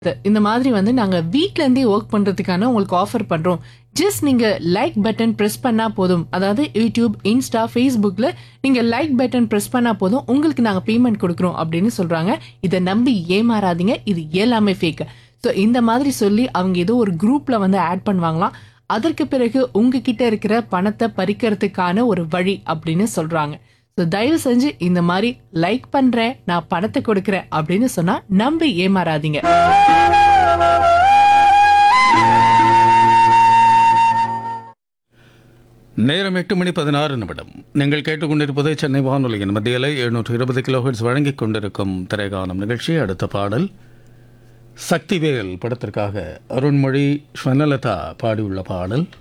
இந்த மாதிரி வந்து நாங்க வீட்ல இருந்தே ஒர்க் பண்றதுக்கான உங்களுக்கு ஆஃபர் பண்றோம். ஜஸ்ட் நீங்க லைக் பட்டன் பிரஸ் பண்ணா போதும். அதாவது யூடியூப், இன்ஸ்டா, ஃபேஸ்புக்ல நீங்க லைக் பட்டன் பிரஸ் பண்ணா போதும். உங்களுக்கு நாங்க பேமெண்ட் கொடுக்குறோம் அப்படின்னு சொல்றாங்க. இதை நம்பி ஏமாறாதீங்க. இது எல்லாமே ஃபேக். ஸோ இந்த மாதிரி சொல்லி அவங்க ஏதோ ஒரு குரூப்ல வந்து ஆட் பண்ணுவாங்களாம். அதற்கு பிறகு உங்ககிட்ட இருக்கிற பணத்தை பறிக்கிறதுக்கான ஒரு வழி அப்படின்னு சொல்றாங்க. ஸோ தயவு செஞ்சு இந்த மாதிரி லைக் பண்றேன், நான் பணத்தை கொடுக்குறேன் அப்படின்னு சொன்னா நம்பி ஏமாறாதீங்க. நேரம் 8:16. நீங்கள் கேட்டுக்கொண்டிருப்பது சென்னை வானொலியின் மத்தியில் 720 கிலோஹெர்ட்ஸ் வழங்கிக் கொண்டிருக்கும் திரைகானம் நிகழ்ச்சி. அடுத்த பாடல் சக்திவேல் படத்திற்காக அருண்மொழி, ஸ்வர்ணலதா பாடியுள்ள பாடல்.